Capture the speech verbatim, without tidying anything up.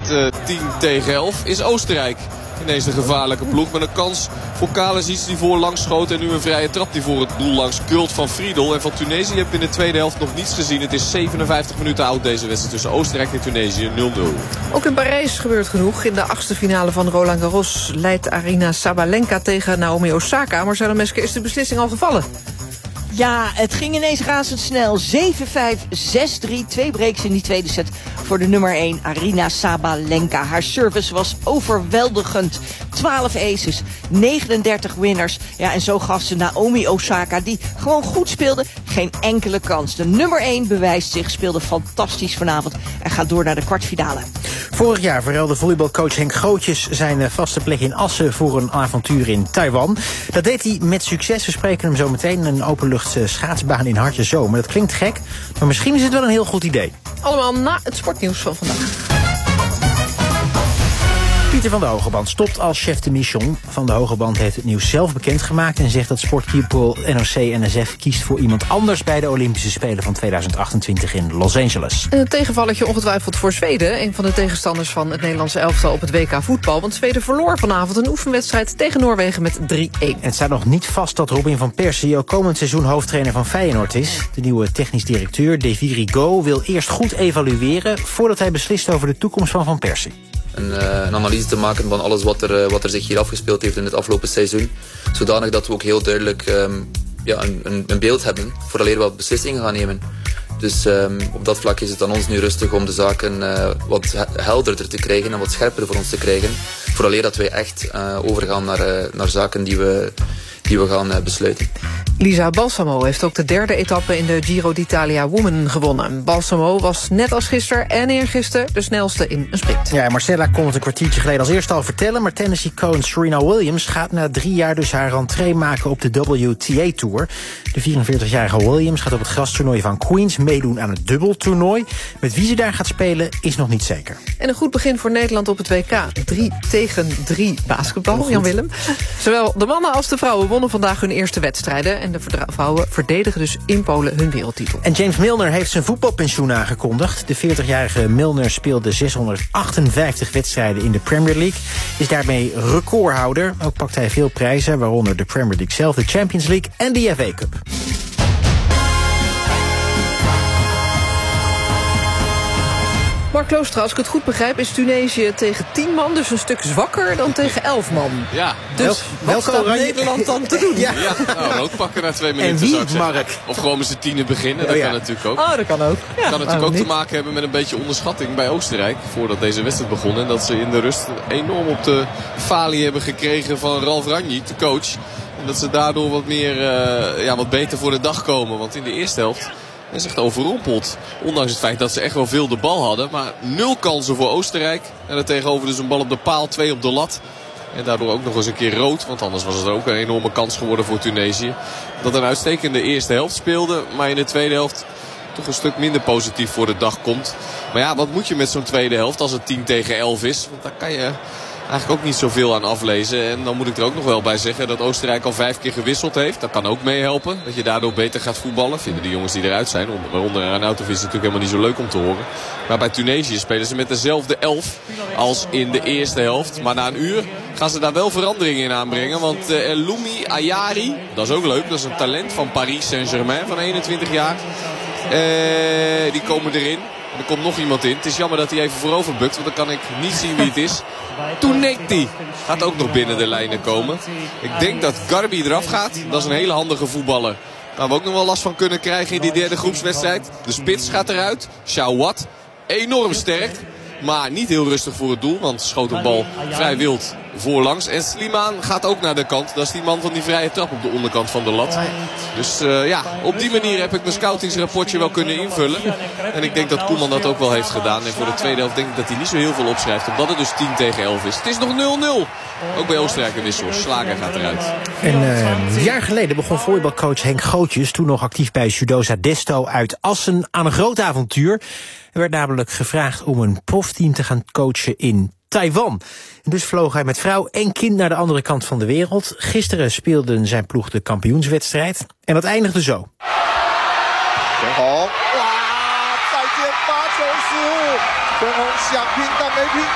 uh, tien tegen elf is Oostenrijk. Ineens een gevaarlijke ploeg met een kans voor Kalasic die voorlangs schoot. En nu een vrije trap die voor het doel langs krult van Friedel. En van Tunesië heb ik in de tweede helft nog niets gezien. Het is zevenenvijftig minuten oud deze wedstrijd tussen Oostenrijk en Tunesië. nul nul. Ook in Parijs gebeurt genoeg. In de achtste finale van Roland Garros leidt Aryna Sabalenka tegen Naomi Osaka. Marcelo Mesker, is de beslissing al gevallen? Ja, het ging ineens razendsnel. zeven vijf, zes drie. Twee breaks in die tweede set voor de nummer één, Aryna Sabalenka. Haar service was overweldigend. twaalf aces, negenendertig winners. Ja, en zo gaf ze Naomi Osaka, die gewoon goed speelde, geen enkele kans. De nummer één bewijst zich, speelde fantastisch vanavond en gaat door naar de kwartfinale. Vorig jaar verruilde volleybalcoach Henk Grootjes zijn vaste plek in Assen voor een avontuur in Taiwan. Dat deed hij met succes. We spreken hem zo meteen. Een openlucht schaatsbaan in Hartje Zomer. Dat klinkt gek, maar misschien is het wel een heel goed idee. Allemaal na het sportnieuws van vandaag. Pieter van de Hogeband stopt als chef de mission. Van de Hogeband heeft het nieuws zelf bekendgemaakt en zegt dat sportkiepel N O C N S F kiest voor iemand anders bij de Olympische Spelen van tweeduizend achtentwintig in Los Angeles. Een tegenvalletje ongetwijfeld voor Zweden. Een van de tegenstanders van het Nederlandse elftal op het W K voetbal. Want Zweden verloor vanavond een oefenwedstrijd tegen Noorwegen met drie een. Het staat nog niet vast dat Robin van Persie ook komend seizoen hoofdtrainer van Feyenoord is. De nieuwe technisch directeur, Deviri Go, wil eerst goed evalueren voordat hij beslist over de toekomst van Van Persie. Een, uh, een analyse te maken van alles wat er, uh, wat er zich hier afgespeeld heeft in het afgelopen seizoen. Zodanig dat we ook heel duidelijk um, ja, een, een, een beeld hebben vooraleer we beslissingen gaan nemen. Dus um, op dat vlak is het aan ons nu rustig om de zaken uh, wat helderder te krijgen en wat scherper voor ons te krijgen. Vooraleer dat wij echt uh, overgaan naar, uh, naar zaken die we, die we gaan uh, besluiten. Lisa Balsamo heeft ook de derde etappe in de Giro d'Italia Women gewonnen. Balsamo was net als gisteren en eergisteren de snelste in een sprint. Ja, Marcella kon het een kwartiertje geleden als eerste al vertellen, maar Tennessee-coach Serena Williams gaat na drie jaar dus haar rentree maken op de W T A Tour. De vierenveertigjarige Williams gaat op het grastoernooi van Queens meedoen aan het dubbeltoernooi. Met wie ze daar gaat spelen is nog niet zeker. En een goed begin voor Nederland op het W K. drie tegen drie basketbal, Jan Willem. Zowel de mannen als de vrouwen wonnen vandaag hun eerste wedstrijden. En de vrouwen verdedigen dus in Polen hun wereldtitel. En James Milner heeft zijn voetbalpensioen aangekondigd. De veertigjarige Milner speelde zeshonderdachtenvijftig wedstrijden in de Premier League. Is daarmee recordhouder. Ook pakt hij veel prijzen, waaronder de Premier League zelf, de Champions League en de F A Cup. Mark Kloostra, als ik het goed begrijp, is Tunesië tegen tien man dus een stuk zwakker dan tegen elf man. Ja. Dus wat staat Nederland dan te doen? Ja, ja nou, rood pakken na twee minuten. En wie, zou ik zeggen. Mark? Of gewoon met z'n tienen beginnen, dat oh, ja. kan natuurlijk ook. Oh, dat kan ook. Ja, kan natuurlijk ook niet? te maken hebben met een beetje onderschatting bij Oostenrijk. Voordat deze wedstrijd begon. En dat ze in de rust enorm op de falie hebben gekregen van Ralf Rangnick, de coach. En dat ze daardoor wat, meer, uh, ja, wat beter voor de dag komen. Want in de eerste helft is echt overrompeld. Ondanks het feit dat ze echt wel veel de bal hadden. Maar nul kansen voor Oostenrijk. En er tegenover dus een bal op de paal, twee op de lat. En daardoor ook nog eens een keer rood. Want anders was het ook een enorme kans geworden voor Tunesië. Dat een uitstekende eerste helft speelde. Maar in de tweede helft toch een stuk minder positief voor de dag komt. Maar ja, wat moet je met zo'n tweede helft als het tien tegen elf is? Want daar kan je eigenlijk ook niet zoveel aan aflezen. En dan moet ik er ook nog wel bij zeggen dat Oostenrijk al vijf keer gewisseld heeft. Dat kan ook meehelpen. Dat je daardoor beter gaat voetballen. Vinden die jongens die eruit zijn. Waaronder Arnautovic is natuurlijk helemaal niet zo leuk om te horen. Maar bij Tunesië spelen ze met dezelfde elf als in de eerste helft. Maar na een uur gaan ze daar wel veranderingen in aanbrengen. Want uh, Elloumi Ayari, dat is ook leuk. Dat is een talent van Paris Saint-Germain van eenentwintig jaar. Uh, die komen erin. Er komt nog iemand in. Het is jammer dat hij even voorover bukt. Want dan kan ik niet zien wie het is. Tounetti gaat ook nog binnen de lijnen komen. Ik denk dat Garbi eraf gaat. Dat is een hele handige voetballer. Waar we ook nog wel last van kunnen krijgen in die derde groepswedstrijd. De spits gaat eruit. Shawat. Enorm sterk. Maar niet heel rustig voor het doel. Want schoot een bal vrij wild voorlangs. En Slimane gaat ook naar de kant. Dat is die man van die vrije trap op de onderkant van de lat. Dus uh, ja, op die manier heb ik mijn scoutingsrapportje wel kunnen invullen. En ik denk dat Koeman dat ook wel heeft gedaan. En voor de tweede helft denk ik dat hij niet zo heel veel opschrijft. Omdat het dus tien tegen elf is. Het is nog nul nul. Ook bij Oostenrijk een wissel. Slager gaat eruit. En uh, een jaar geleden begon volleybalcoach Henk Grootjes, toen nog actief bij Sudosa Desto uit Assen, aan een groot avontuur. Er werd namelijk gevraagd om een profteam te gaan coachen in Taiwan. En dus vloog hij met vrouw en kind naar de andere kant van de wereld. Gisteren speelden zijn ploeg de kampioenswedstrijd. En dat eindigde zo.